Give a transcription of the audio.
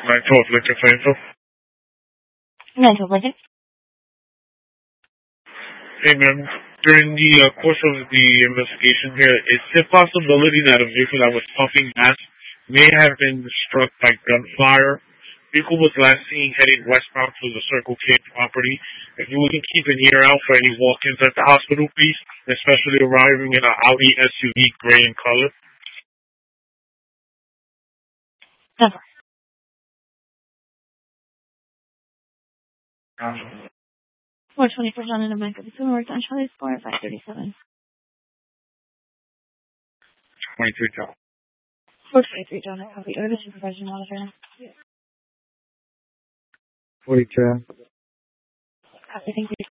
912 Lincoln Plainfield. 912 Lincoln. Hey, ma'am. During the course of the investigation here, it's a possibility that a vehicle that was pumping gas may have been struck by gunfire. Vehicle was last seen heading westbound to the Circle K property. If you can keep an ear out for any walk-ins at the hospital, please, especially arriving in an Audi SUV gray in color. Never. 424 John and America. Between work on Charlie Square, 537. 23 John. 423 John, I copy. Order supervisor monitor. 42. Copy, thank you.